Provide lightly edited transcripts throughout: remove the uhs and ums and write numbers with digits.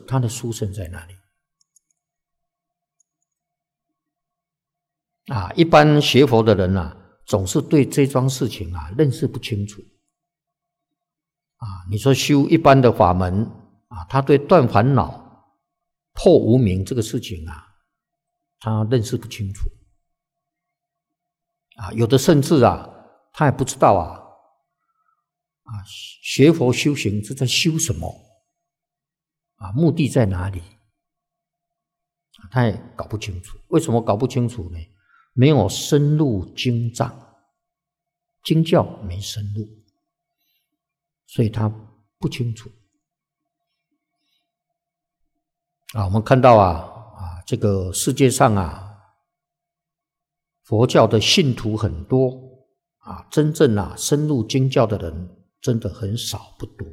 他的殊胜在哪里？一般学佛的人总是对这桩事情认识不清楚。你说修一般的法门他对断烦恼、破无明这个事情他认识不清楚。有的甚至他也不知道学佛修行是在修什么目的在哪里他也搞不清楚。为什么搞不清楚呢？没有深入经藏，经教没深入，所以他不清楚。我们看到这个世界上佛教的信徒很多真正深入经教的人真的很少不多。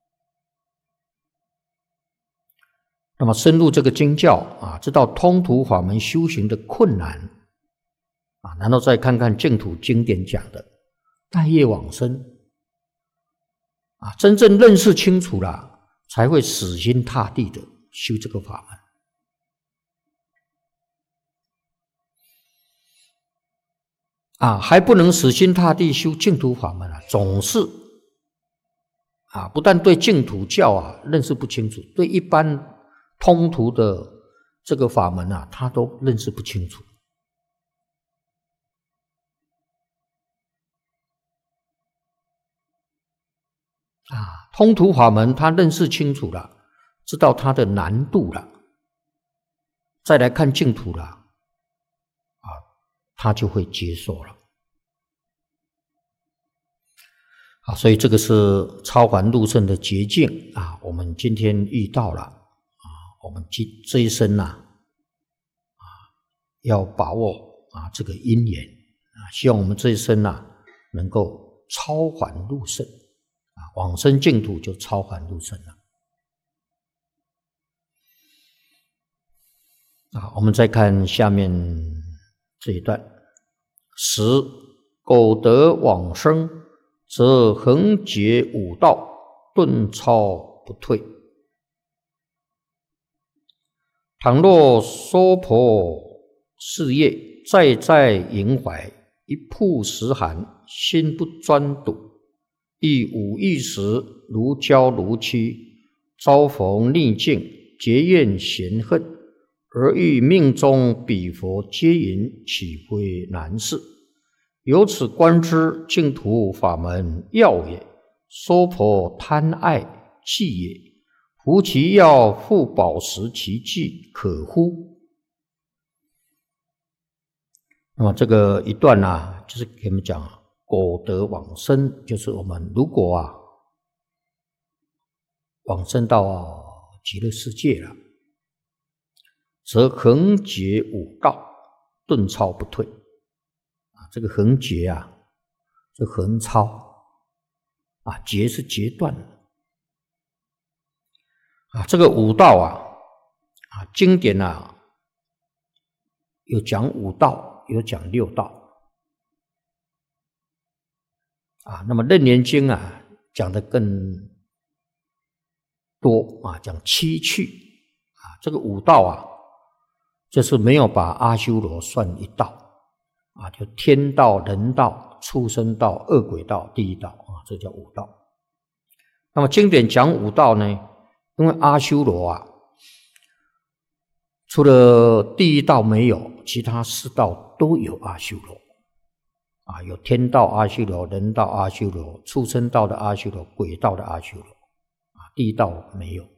那么深入这个经教知道通途法门修行的困难然后再看看净土经典讲的待业往生真正认识清楚了，才会死心塌地的修这个法门还不能死心塌地修净土法门总是不但对净土教认识不清楚，对一般通途的这个法门他都认识不清楚。通途法门他认识清楚了，知道它的难度了，再来看净土了他就会接受了。所以这个是超凡入圣的捷径我们今天遇到了我们这一生要把握这个因缘希望我们这一生能够超凡入圣往生净土就超凡入圣了。我们再看下面这一段：十苟得往生，则恒劫五道，顿超不退。倘若娑婆事业在在萦怀，一曝十寒，心不专笃，亦无一时如胶如漆，遭逢逆境，结怨嫌恨，而欲命中彼佛接引，岂非难事？由此观之，净土法门要也，娑婆贪爱器也。夫其要，复保持其具，可乎？那么这个一段就是给我们讲苟得往生，就是我们如果往生到极乐世界了，则恒劫五道，顿超不退。这个恒劫这恒超劫是截断这个五道经典有讲五道，有讲六道那么楞严经讲的更多讲七趣这个五道就是没有把阿修罗算一道就天道、人道、畜生道、恶鬼道、地狱道这叫五道。那么经典讲五道呢，因为阿修罗除了地狱道没有，其他四道都有阿修罗有天道阿修罗、人道阿修罗、畜生道的阿修罗、鬼道的阿修罗地狱道没有。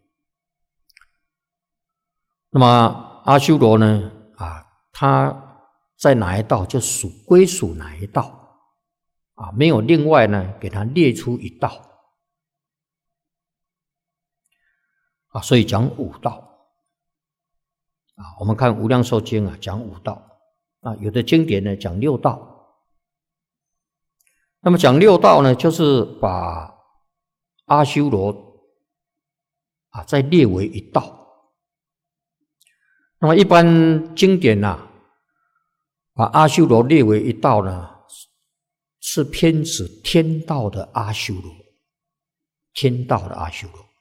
那么阿修罗呢他在哪一道就归属哪一道没有另外呢给他列出一道所以讲五道我们看无量寿经讲五道有的经典呢讲六道。那么讲六道呢，就是把阿修罗再列为一道。那么一般经典把阿修罗列为一道呢，是偏指天道的阿修罗，天道的阿修罗